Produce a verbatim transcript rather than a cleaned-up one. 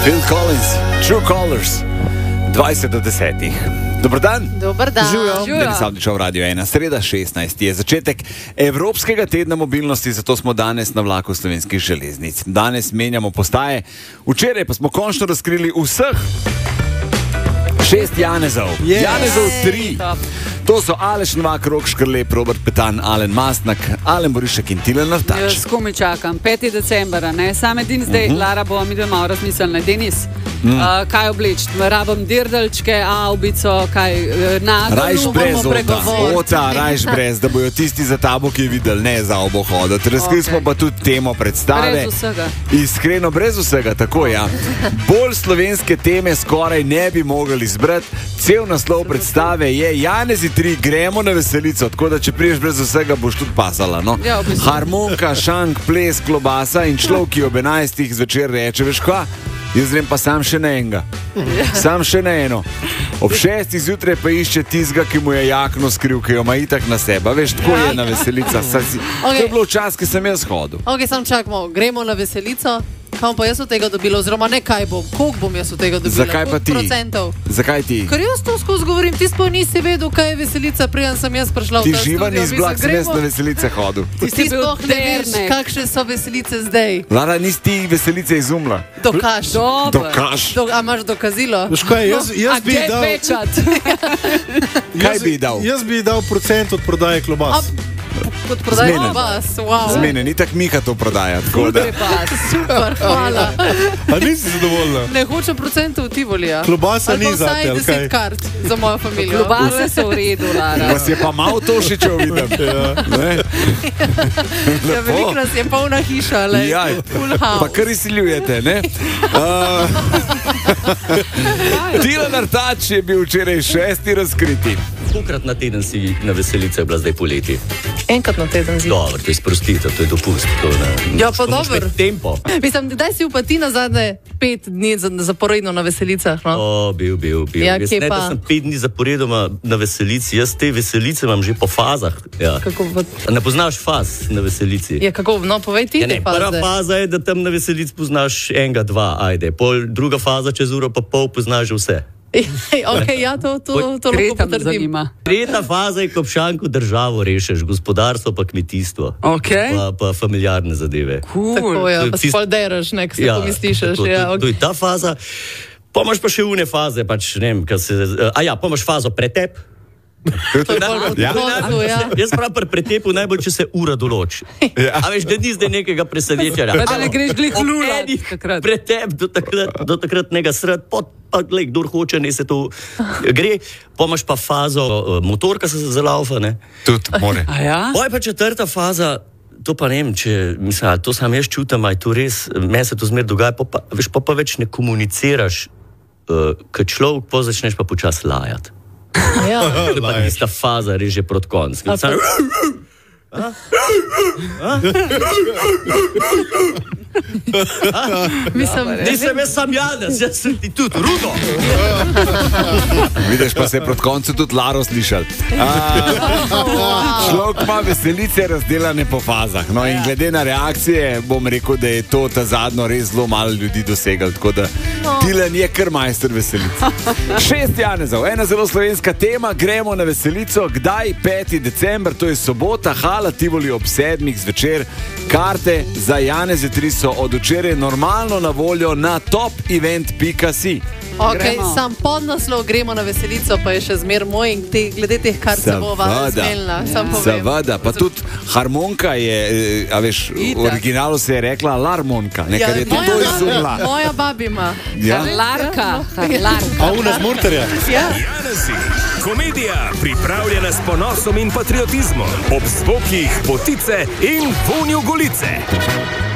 Phil Collins, True Colors, dvajset do desetih. Dobar dan. Dobar dan. Živjo. Denis Avdićev, Radio ena. Sreda šestnajsti je začetek Evropskega tedna mobilnosti, zato smo danes na vlaku Slovenskih železnic. Danes menjamo postaje, včeraj pa smo končno razkrili vseh šest Janezov. Yes. Janezov tri. To so Aleš Novak, Rok Škrlep, Robert Petan, Alen Mastnak, Alen Borišek in Tilen Naftač. Jaz komaj čakam, peti december, ne? Sam edin zdaj, uh-huh. Lara bo mi malo razmislila, Denis, mm. uh, kaj obleč, rabam dirdelčke, avbico, kaj naglo bomo pregovorili. Ota, rajš brez, da bojo tisti za tabo, ki je videl, ne za obo hodati. Razkrili okay. smo pa tudi temo predstave. Brez vsega. Iskreno, brez vsega, tako ja. Bolj slovenske teme skoraj ne bi mogli izbrati. Cel naslov predstave je Janezi tri, gremo na veselico, tako da če priješ brez vsega, boš tudi pasala, no? Ja, harmonika, šank, ples, klobasa in človek, ki ob enajstih zvečer reče, veš kva? Jaz grem pa sam še na enega. Sam še na eno. Ob šestih zjutraj pa išče tizga, ki mu je jakno skril, ki jo ima itak na sebe. Veš, tako je na veselica. Si... Okay. To je bilo včas, ki sem jaz hodil. Ok, sam čakamo, gremo na veselico. Kam pa jaz od tega dobila, oziroma ne kaj bom, koliko bom jaz od tega dobila? Zakaj pa ti? Procentov. Zakaj ti? Ker jaz to skozi govorim, ti sploh nisi vedel, kaj je veselica, preden sem jaz prišla v ta studio. Ti živa nis blak, sem jaz na veselice hodil. Ti, ti sploh ne veš, kakšne so veselice zdaj. Lara, nisi ti veselice izumla. Dokaž. Dokaž. Do, a imaš dokazilo? Veš kaj, jaz, jaz bi dal... Kaj bi dal? Jaz bi dal procent od prodaje klobas. Kot prodaje klobas, wow. Zmenen, itak Miha to prodaja, tako da. Super, hvala. A nisi zadovoljna? Ne hočem procentov Tivolija. Klobasa ni za te, ali kaj? Ali pa vsaj deset kart za mojo familijo. Klobase so v redu, Lara. Vas je pa malo Tošičev vidim. Ja, veliko nas je polna hiša, le. Ja, pa kar izsiljujete, ne? Tilen Naftač je bil včeraj šesti razkriti. Kolikrat na teden si na veselice bila zdaj poleti? Enkrat na teden zi. Dobro, to je sprostitev, to je dopust. To, ja, pa dobro. Tempo. Mislim, kdaj si upati na zadnje pet dni zaporedno na veselicah, no? O, bil, bil, bil. Ja, jaz ne, da sem pet dni zaporedoma na veselici. Jaz te veselice imam že po fazah. Ja. Kako bo... Ne poznaš faz na veselici? Ja, kako? No, povej ti ja, te ne, faze. Prva faza je, da tam na veselici poznaš enega, dva, ajde. Pol, druga faza, čez uro pa pol poznaš že vse. Ok, ja, to, to, to lahko potrdim. Tretja faza je, ko obšanku državo rešeš, gospodarstvo pa kmetijstvo. Okay. Pa, pa familiarne zadeve. Cool. Tako, ja, pa si polderaš, nek se ja, pomislišeš. To, ja, to, to je ta faza. Pa imaš pa še une faze, pač ne vem, kaj se... A ja, pa imaš fazo pretep. Ja. Ja. Jaz pravim pri pretepu najbolj, če se ura določi. Ja. A veš, da ni zdaj nekega presenečenja. Pa da ne greš glih lula. Pretep do takrat, do takratnega sred, pa glej, kdor hoče, ne se to gre. Pa imaš pa fazo uh, motorka se zalaufa, ne? Tudi, more. A ja? Pa je pa četrta faza, to pa ne vem, če, mislim, to sam jaz čutam, aj to res, meni se to zmer dogaja, pa pa, veš, pa pa več ne komuniciraš, uh, kad človek, pa začneš pa počas lajati. Ja. To je pa tista faza, res že proti koncu. Mislim, nisem jaz sam Janez, jaz sem ti tudi Rudo. Vidiš, pa se je proti koncu tudi Laro slišal. Človek ima veselice razdelane po fazah. No, in glede na reakcije bom rekel, da je to ta zadnjo res zelo malo ljudi dosegal. Tako da Tilen je kar majster veselic. Šest Janezov, ena zelo slovenska tema, gremo na veselico. Kdaj? peti december, to je sobota, hala Tivoli ob sedmih zvečer. Karte za Janeze tri so od včeraj normalno na voljo na top event pika si. Ok, sam podnaslov gremo na veselico, pa je še zmer moj in te, glede teh kart se bo vada zmeljna. Seveda, pa tudi harmonika je, a veš, v originalu se je rekla larmonika, nekaj je to izumila. Moja babima. Harlarka. Harlarka. A u nas murterja. Ja. Janezi, komedija pripravljena s ponosom in patriotizmom, ob zvokih potice in vonju golice.